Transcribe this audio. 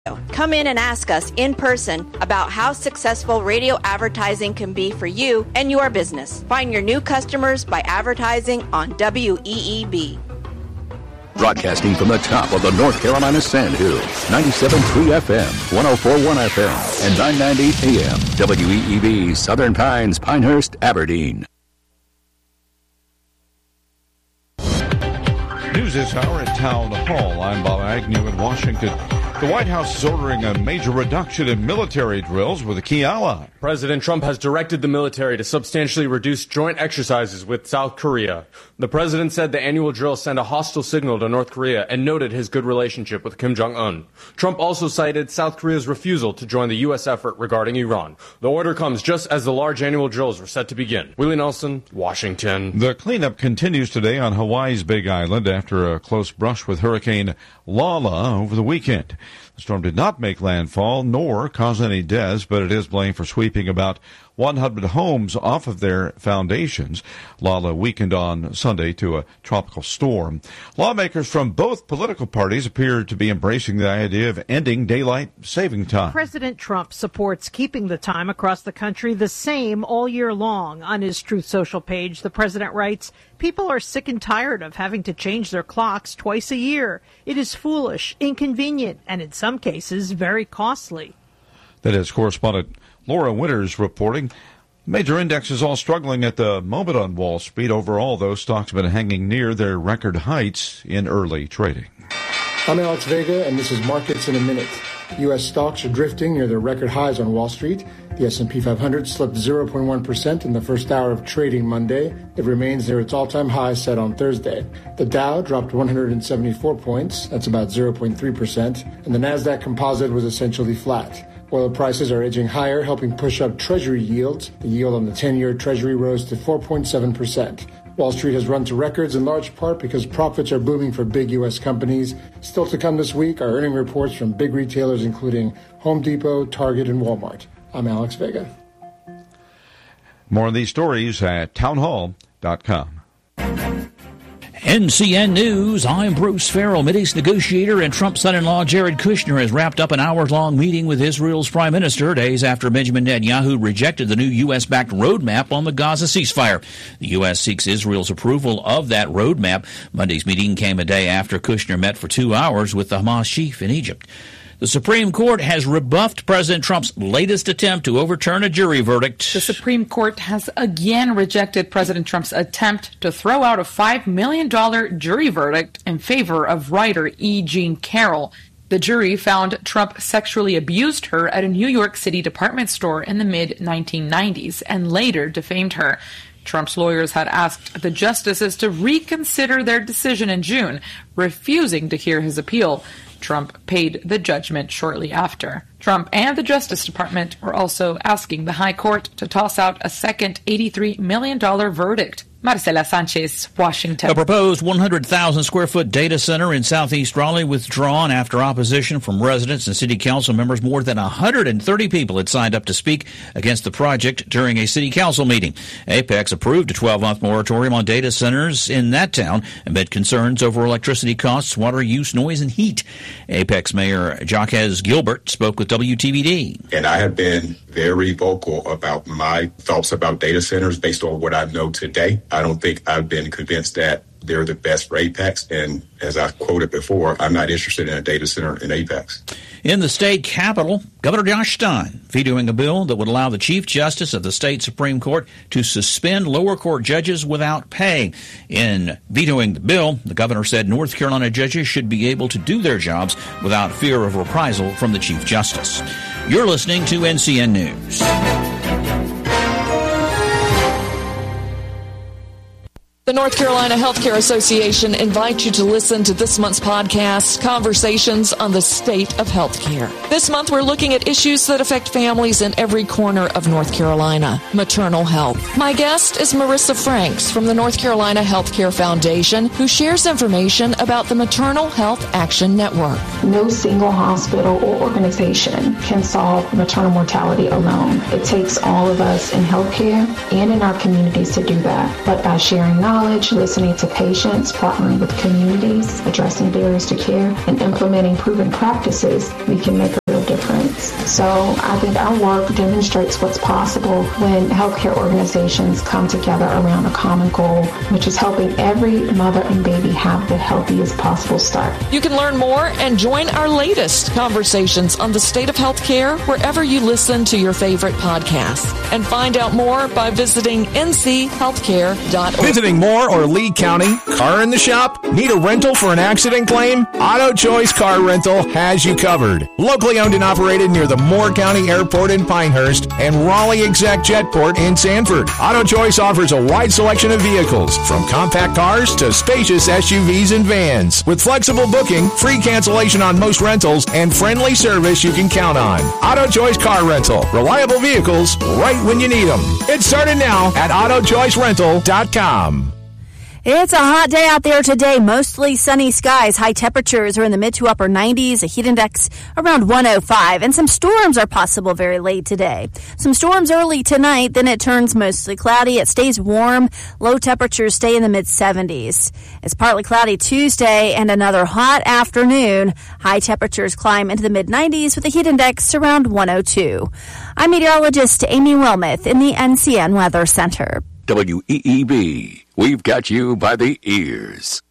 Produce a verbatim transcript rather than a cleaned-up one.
Come in and ask us in person about how successful radio advertising can be for you and your business. Find your new customers by advertising on W E E B. Broadcasting from the top of the North Carolina Sand Hills, ninety-seven point three F M, one oh four point one F M, and nine ninety A M, W E E B, Southern Pines, Pinehurst, Aberdeen. News this hour at Town Hall. I'm Bob Agnew in Washington. The White House is ordering a major reduction in military drills with a key ally. President Trump has directed the military to substantially reduce joint exercises with South Korea. The president said the annual drills send a hostile signal to North Korea and noted his good relationship with Kim Jong-un. Trump also cited South Korea's refusal to join the U S effort regarding Iran. The order comes just as the large annual drills were set to begin. Willie Nelson, Washington. The cleanup continues today on Hawaii's Big Island after a close brush with Hurricane Lala over the weekend. The storm did not make landfall nor cause any deaths, but it is blamed for sweeping about one hundred homes off of their foundations. Lala weakened on Sunday to a tropical storm. Lawmakers from both political parties appear to be embracing the idea of ending daylight saving time. President Trump supports keeping the time across the country the same all year long. On his Truth Social page, the president writes, "People are sick and tired of having to change their clocks twice a year. It is foolish, inconvenient, and in some cases, very costly." That is correspondent Laura Winters reporting. Major indexes all struggling at the moment on Wall Street. Overall, those stocks have been hanging near their record heights in early trading. I'm Alex Vega, and this is Markets in a Minute. U S stocks are drifting near their record highs on Wall Street. The S and P five hundred slipped zero point one percent in the first hour of trading Monday. It remains near its all-time high set on Thursday. The Dow dropped one hundred seventy-four points, that's about zero point three percent, and the NASDAQ composite was essentially flat. Oil prices are edging higher, helping push up Treasury yields. The yield on the ten-year Treasury rose to four point seven percent. Wall Street has run to records in large part because profits are booming for big U S companies. Still to come this week are earning reports from big retailers including Home Depot, Target, and Walmart. I'm Alex Vega. More on these stories at townhall dot com. N C N News, I'm Bruce Farrell. Mideast negotiator and Trump's son-in-law Jared Kushner has wrapped up an hours-long meeting with Israel's prime minister days after Benjamin Netanyahu rejected the new U S-backed roadmap on the Gaza ceasefire. The U S seeks Israel's approval of that roadmap. Monday's meeting came a day after Kushner met for two hours with the Hamas chief in Egypt. The Supreme Court has rebuffed President Trump's latest attempt to overturn a jury verdict. The Supreme Court has again rejected President Trump's attempt to throw out a five million dollars jury verdict in favor of writer E. Jean Carroll. The jury found Trump sexually abused her at a New York City department store in the mid nineteen nineties and later defamed her. Trump's lawyers had asked the justices to reconsider their decision in June, refusing to hear his appeal. Trump paid the judgment shortly after. Trump and the Justice Department were also asking the High Court to toss out a second eighty-three million dollars verdict. Marcela Sanchez, Washington. A proposed one hundred thousand square foot data center in southeast Raleigh withdrawn after opposition from residents and city council members. More than one hundred thirty people had signed up to speak against the project during a city council meeting. Apex approved a twelve-month moratorium on data centers in that town amid concerns over electricity costs, water use, noise, and heat. Apex Mayor Jaquez Gilbert spoke with W T V D. And I have been very vocal about my thoughts about data centers based on what I know today. I don't think I've been convinced that they're the best for Apex. And as I quoted before, I'm not interested in a data center in Apex. In the state capitol, Governor Josh Stein vetoing a bill that would allow the Chief Justice of the state Supreme Court to suspend lower court judges without pay. In vetoing the bill, the governor said North Carolina judges should be able to do their jobs without fear of reprisal from the Chief Justice. You're listening to N C N News. The North Carolina Healthcare Association invites you to listen to this month's podcast, Conversations on the State of Healthcare. This month, we're looking at issues that affect families in every corner of North Carolina. Maternal health. My guest is Marissa Franks from the North Carolina Healthcare Foundation, who shares information about the Maternal Health Action Network. No single hospital or organization can solve maternal mortality alone. It takes all of us in healthcare and in our communities to do that. But by sharing knowledge, knowledge, listening to patients, partnering with communities, addressing barriers to care, and implementing proven practices, we can make a real difference. So I think our work demonstrates what's possible when healthcare organizations come together around a common goal, which is helping every mother and baby have the healthiest possible start. You can learn more and join our latest conversations on the state of healthcare wherever you listen to your favorite podcasts. And find out more by visiting n c healthcare dot org. Visiting Moore or Lee County? Car in the shop? Need a rental for an accident claim? Auto Choice Car Rental has you covered. Locally owned and operated near the Moore County Airport in Pinehurst and Raleigh Exec Jetport in Sanford. Auto Choice offers a wide selection of vehicles, from compact cars to spacious S U Vs and vans. With flexible booking, free cancellation on most rentals, and friendly service you can count on. Auto Choice Car Rental. Reliable vehicles right when you need them. It started now at auto choice rental dot com. It's a hot day out there today. Mostly sunny skies. High temperatures are in the mid to upper nineties. A heat index around one oh five. And some storms are possible very late today. Some storms early tonight. Then it turns mostly cloudy. It stays warm. Low temperatures stay in the mid seventies. It's partly cloudy Tuesday and another hot afternoon. High temperatures climb into the mid nineties with a heat index around one oh two. I'm meteorologist Amy Wilmoth in the N C N Weather Center. W E E B. We've got you by the ears.